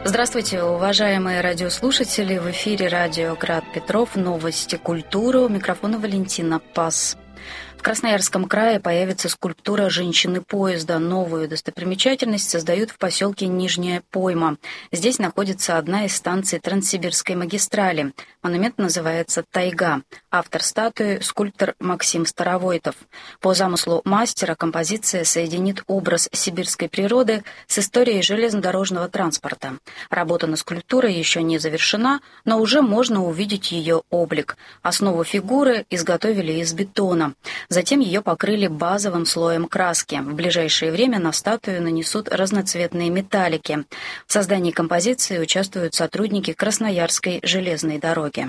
Здравствуйте, уважаемые радиослушатели. В эфире радио «Град Петров». Новости культуры. У микрофона Валентина Пас. В Красноярском крае появится скульптура «Женщины-поезда». Новую достопримечательность создают в поселке Нижняя Пойма. Здесь находится одна из станций Транссибирской магистрали. Монумент называется «Тайга». Автор статуи – скульптор Максим Старовойтов. По замыслу мастера композиция соединит образ сибирской природы с историей железнодорожного транспорта. Работа над скульптурой еще не завершена, но уже можно увидеть ее облик. Основу фигуры изготовили из бетона. Затем ее покрыли базовым слоем краски. В ближайшее время на статую нанесут разноцветные металлики. В создании композиции участвуют сотрудники Красноярской железной дороги.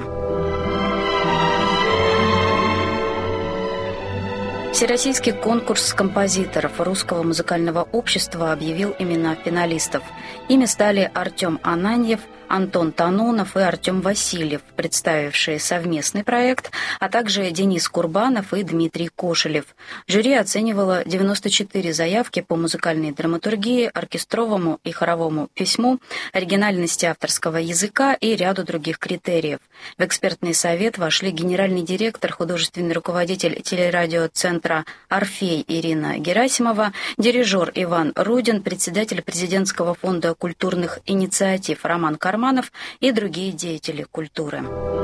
Всероссийский конкурс композиторов Русского музыкального общества объявил имена финалистов. Ими стали Артем Ананьев, Антон Танонов и Артем Васильев, представившие совместный проект, а также Денис Курбанов и Дмитрий Кошелев. Жюри оценивало 94 заявки по музыкальной драматургии, оркестровому и хоровому письму, оригинальности авторского языка и ряду других критериев. В экспертный совет вошли генеральный директор, художественный руководитель телерадиоцентра «Орфей» Ирина Герасимова, дирижер Иван Рудин, председатель президентского фонда культурных инициатив Роман Карманов и другие деятели культуры.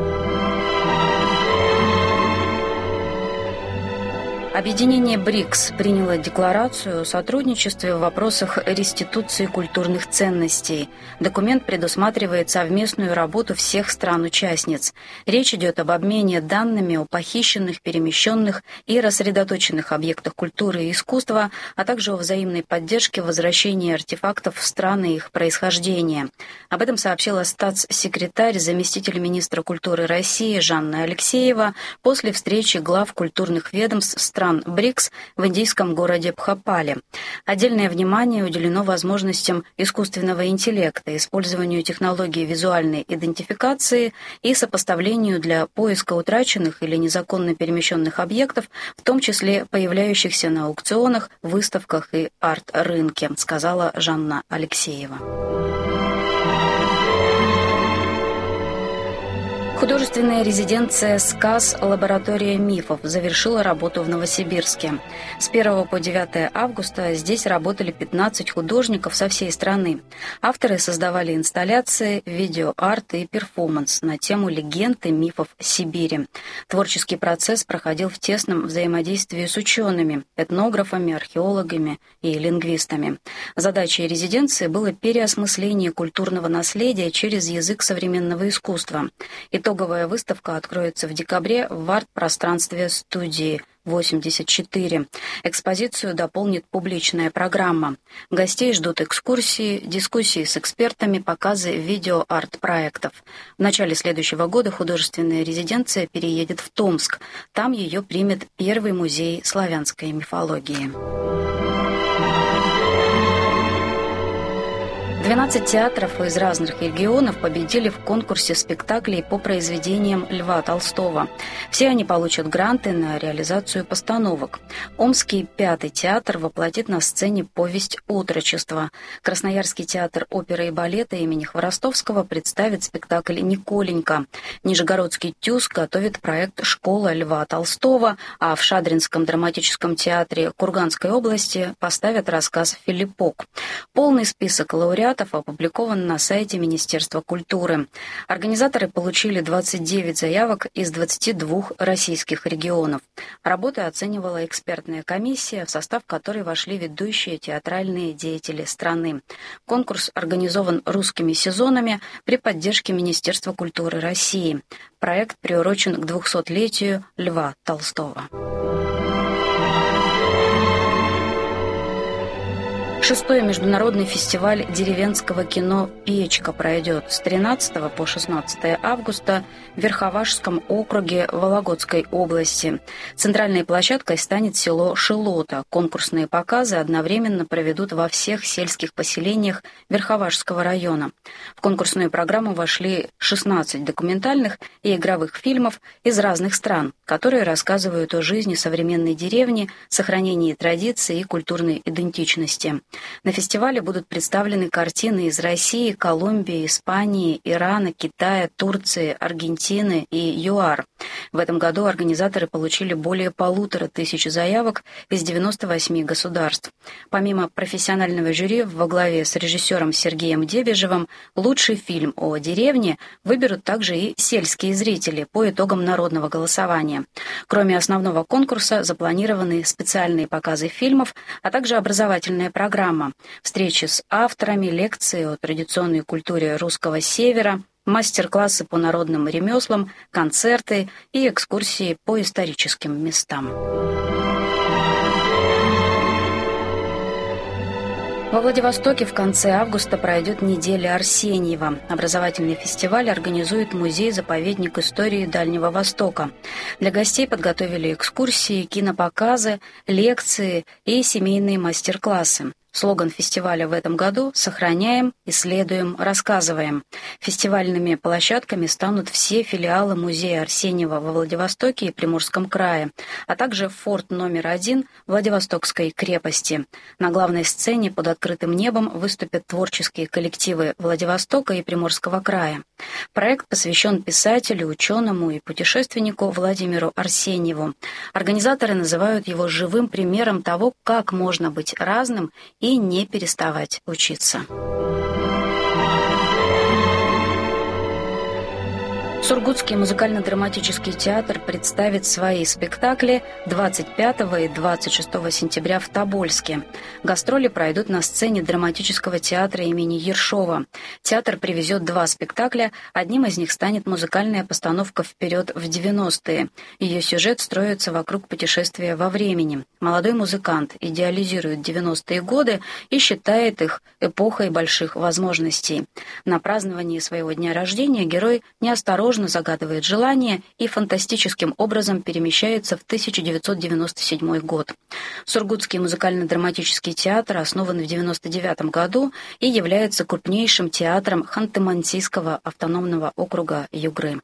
Объединение БРИКС приняло декларацию о сотрудничестве в вопросах реституции культурных ценностей. Документ предусматривает совместную работу всех стран-участниц. Речь идет об обмене данными о похищенных, перемещенных и рассредоточенных объектах культуры и искусства, а также о взаимной поддержке возвращения артефактов в страны их происхождения. Об этом сообщила статс-секретарь, заместитель министра культуры России Жанна Алексеева после встречи глав культурных ведомств стран БРИКС в индийском городе Бхопале. Отдельное внимание уделено возможностям искусственного интеллекта, использованию технологий визуальной идентификации и сопоставлению для поиска утраченных или незаконно перемещенных объектов, в том числе появляющихся на аукционах, выставках и арт-рынке, сказала Жанна Алексеева. Художественная резиденция «СКАЗ. Лаборатория мифов» завершила работу в Новосибирске. С 1 по 9 августа здесь работали 15 художников со всей страны. Авторы создавали инсталляции, видеоарт и перформанс на тему легенд и мифов Сибири. Творческий процесс проходил в тесном взаимодействии с учеными, этнографами, археологами и лингвистами. Задачей резиденции было переосмысление культурного наследия через язык современного искусства. Итоговая выставка откроется в декабре в арт-пространстве студии 84. Экспозицию дополнит публичная программа. Гостей ждут экскурсии, дискуссии с экспертами, показы видео-арт-проектов. В начале следующего года художественная резиденция переедет в Томск. Там ее примет первый музей славянской мифологии. 12 театров из разных регионов победили в конкурсе спектаклей по произведениям Льва Толстого. Все они получат гранты на реализацию постановок. Омский 5-й театр воплотит на сцене повесть «Отрочество». Красноярский театр оперы и балета имени Хворостовского представит спектакль «Николенька». Нижегородский ТЮЗ готовит проект «Школа Льва Толстого», а в Шадринском драматическом театре Курганской области поставят рассказ «Филиппок». Полный список лауреатов опубликован на сайте Министерства культуры. Организаторы получили 29 заявок из 22 российских регионов. Работы оценивала экспертная комиссия, в состав которой вошли ведущие театральные деятели страны. Конкурс организован русскими сезонами при поддержке Министерства культуры России. Проект приурочен к 200-летию Льва Толстого. 6-й международный фестиваль деревенского кино «Печка» пройдет с 13 по 16 августа в Верховашском округе Вологодской области. Центральной площадкой станет село Шилота. Конкурсные показы одновременно проведут во всех сельских поселениях Верховашского района. В конкурсную программу вошли 16 документальных и игровых фильмов из разных стран, которые рассказывают о жизни современной деревни, сохранении традиций и культурной идентичности. На фестивале будут представлены картины из России, Колумбии, Испании, Ирана, Китая, Турции, Аргентины и ЮАР. В этом году организаторы получили более 1500 заявок из 98 государств. Помимо профессионального жюри во главе с режиссером Сергеем Дебежевым, лучший фильм о деревне выберут также и сельские зрители по итогам народного голосования. Кроме основного конкурса запланированы специальные показы фильмов, а также образовательная программа, встречи с авторами, лекции о традиционной культуре русского севера, мастер-классы по народным ремеслам, концерты и экскурсии по историческим местам. Во Владивостоке в конце августа пройдет неделя Арсеньева. Образовательный фестиваль организует музей-заповедник истории Дальнего Востока. Для гостей подготовили экскурсии, кинопоказы, лекции и семейные мастер-классы. Слоган фестиваля в этом году «Сохраняем, исследуем, рассказываем». Фестивальными площадками станут все филиалы музея Арсеньева во Владивостоке и Приморском крае, а также форт номер 1 Владивостокской крепости. На главной сцене под открытым небом выступят творческие коллективы Владивостока и Приморского края. Проект посвящен писателю, ученому и путешественнику Владимиру Арсеньеву. Организаторы называют его живым примером того, как можно быть разным и не переставать учиться. Сургутский музыкально-драматический театр представит свои спектакли 25 и 26 сентября в Тобольске. Гастроли пройдут на сцене драматического театра имени Ершова. Театр привезет 2 спектакля, одним из них станет музыкальная постановка «Вперед в 90-е». Ее сюжет строится вокруг путешествия во времени. Молодой музыкант идеализирует 90-е годы и считает их эпохой больших возможностей. На праздновании своего дня рождения герой неосторожно загадывает желание и фантастическим образом перемещается в 1997 год. Сургутский музыкально-драматический театр основан в 1999 году и является крупнейшим театром Ханты-Мансийского автономного округа Югры.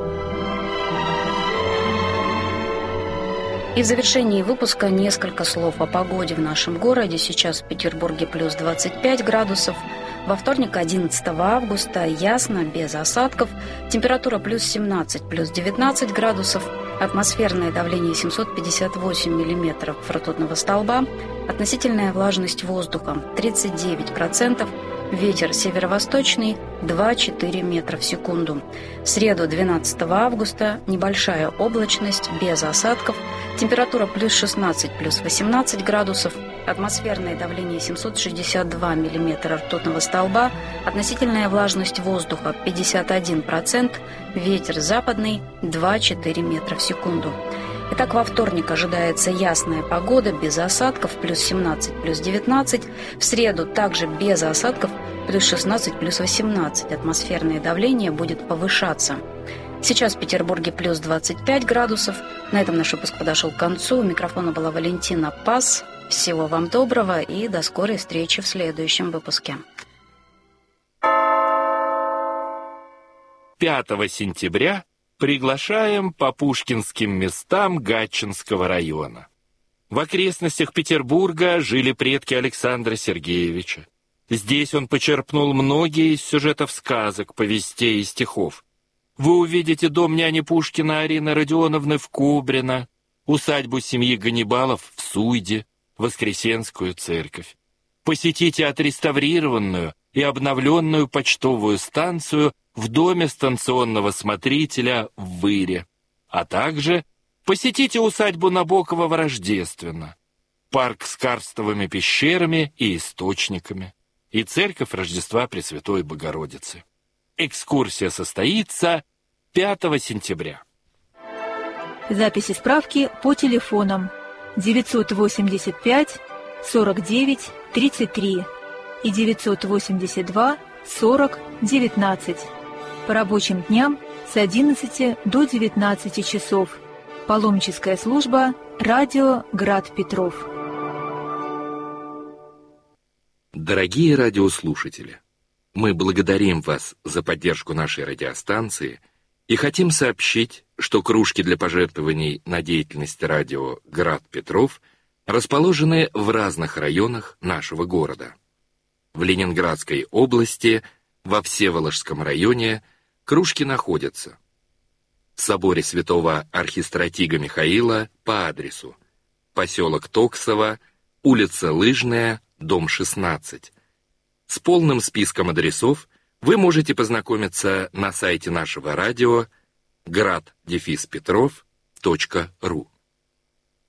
И в завершении выпуска несколько слов о погоде в нашем городе. Сейчас в Петербурге плюс 25 градусов. Во вторник, 11 августа, ясно, без осадков. Температура плюс 17, плюс 19 градусов. Атмосферное давление 758 миллиметров ртутного столба. Относительная влажность воздуха 39%. Ветер северо-восточный 2-4 метра в секунду. В среду, 12 августа, небольшая облачность, без осадков. Температура плюс 16, плюс 18 градусов. Атмосферное давление 762 миллиметра ртутного столба. Относительная влажность воздуха 51%. Ветер западный 2-4 метра в секунду. Итак, во вторник ожидается ясная погода, без осадков, плюс 17, плюс 19. В среду также без осадков, плюс 16, плюс 18. Атмосферное давление будет повышаться. Сейчас в Петербурге плюс 25 градусов. На этом наш выпуск подошел к концу. У микрофона была Валентина Пас. Всего вам доброго и до скорой встречи в следующем выпуске. 5 сентября приглашаем по пушкинским местам Гатчинского района. В окрестностях Петербурга жили предки Александра Сергеевича. Здесь он почерпнул многие из сюжетов сказок, повестей и стихов. Вы увидите дом няни Пушкина Арины Родионовны в Кубрино, усадьбу семьи Ганнибалов в Суйде, Воскресенскую церковь. Посетите отреставрированную и обновленную почтовую станцию в доме станционного смотрителя в Выре, а также посетите усадьбу Набокова в Рождественно, парк с карстовыми пещерами и источниками и церковь Рождества Пресвятой Богородицы. Экскурсия состоится 5 сентября. Записи справки по телефонам 985 49 33 и 982 40 19. По рабочим дням с 11 до 19 часов. Паломническая служба «Радио Град Петров». Дорогие радиослушатели, мы благодарим вас за поддержку нашей радиостанции и хотим сообщить, что кружки для пожертвований на деятельность радио «Град Петров» расположены в разных районах нашего города. В Ленинградской области, во Всеволожском районе, кружки находятся в соборе святого архистратига Михаила по адресу поселок Токсово, улица Лыжная, дом 16. С полным списком адресов вы можете познакомиться на сайте нашего радио grad-petrov.ru.